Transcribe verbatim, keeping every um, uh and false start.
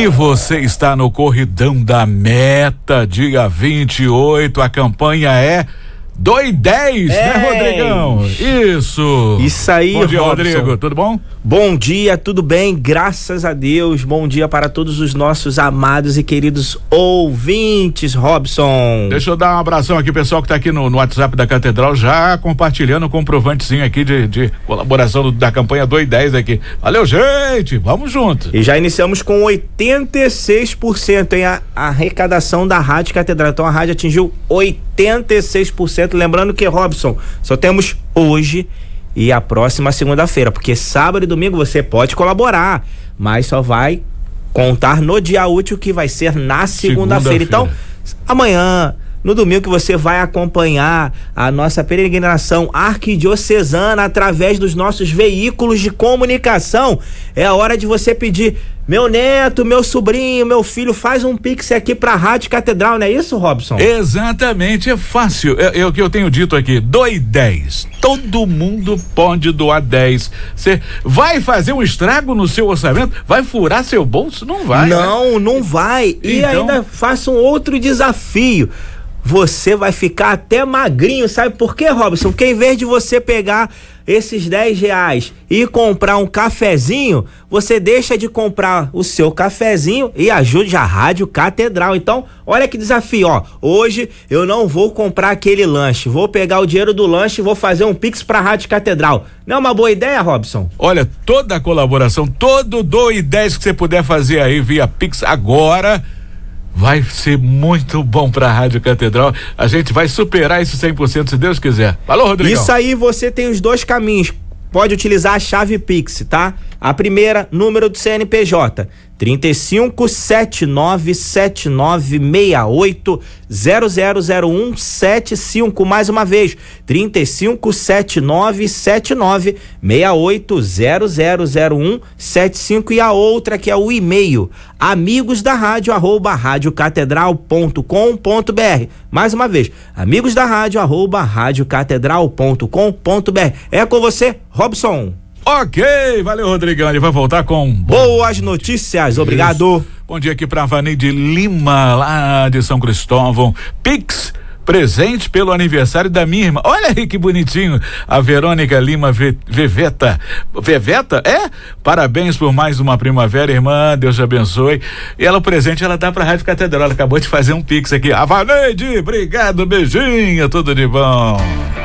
E você está no Corridão da Meta, dia vinte e oito, a campanha é dois dez, né, Rodrigão? Isso. Isso aí, Bom dia, Robson. Rodrigo, tudo bom? Bom dia, tudo bem? Graças a Deus. Bom dia para todos os nossos amados e queridos ouvintes, Robson. Deixa eu dar um abração aqui, pessoal que tá aqui no, no WhatsApp da Catedral, já compartilhando o comprovantezinho aqui de, de colaboração do, da campanha dois dez aqui. Valeu, gente, vamos junto. E já iniciamos com oitenta e seis por cento em a, a arrecadação da Rádio Catedral. Então a rádio atingiu oitenta e seis por cento. Lembrando que, Robson, só temos hoje e a próxima segunda-feira, porque sábado e domingo você pode colaborar, mas só vai contar no dia útil, que vai ser na segunda-feira. Então, amanhã, no domingo, que você vai acompanhar a nossa peregrinação arquidiocesana através dos nossos veículos de comunicação, é a hora de você pedir: meu neto, meu sobrinho, meu filho, faz um pix aqui pra Rádio Catedral, não é isso, Robson? Exatamente, é fácil. É o que eu tenho dito aqui, dois dez. Todo mundo pode doar dez. Você vai fazer um estrago no seu orçamento? Vai furar seu bolso? Não vai. Não, né? Não vai. E então, ainda faça um outro desafio. Você vai ficar até magrinho, sabe por quê, Robson? Porque em vez de você pegar esses dez reais e comprar um cafezinho, você deixa de comprar o seu cafezinho e ajude a Rádio Catedral. Então, olha que desafio, ó. Hoje eu não vou comprar aquele lanche, vou pegar o dinheiro do lanche e vou fazer um pix pra Rádio Catedral. Não é uma boa ideia, Robson? Olha, toda a colaboração, todo dois dez que você puder fazer aí via pix agora, vai ser muito bom pra Rádio Catedral. A gente vai superar esse cem por cento, se Deus quiser. Falou, Rodrigo. Isso aí, você tem os dois caminhos. Pode utilizar a chave Pix, tá? A primeira, número do C N P J, trinta e cinco, setenta e nove, setenta e nove, sessenta e oito, zero zero zero um, setenta e cinco. Mais uma vez, trinta e cinco, setenta e nove, setenta e nove, sessenta e oito, zero zero zero um, setenta e cinco. E a outra, que é o e-mail, amigos da rádio, arroba radiocatedral ponto com ponto br. Mais uma vez, amigos da rádio, arroba radiocatedral ponto com ponto br. É com você, Robson. Ok, valeu, Rodrigão. Ele vai voltar com boas notícias. Obrigado. Isso. Bom dia aqui pra Vaneide Lima, lá de São Cristóvão. Pix, presente pelo aniversário da minha irmã. Olha aí que bonitinho. A Verônica Lima Ve- Veveta. Veveta? É? Parabéns por mais uma primavera, irmã. Deus te abençoe. E ela, o presente, ela dá pra Rádio Catedral. Ela acabou de fazer um pix aqui. A Vaneide, obrigado, beijinho, tudo de bom.